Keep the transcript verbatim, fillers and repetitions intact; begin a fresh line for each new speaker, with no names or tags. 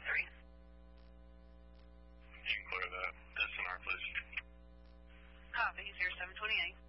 three.
You can clear that. S N R, please.
Copy, zero seven twenty-eight.